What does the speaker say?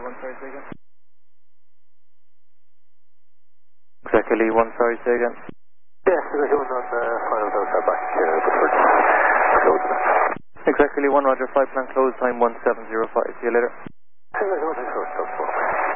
1, sorry, say again. Exactly 1, sorry, say again. Yes, exactly 1 on final notes are back before close. Exactly 1, roger, 5 plan close, time 1705. See you later. Exactly 1, thanks for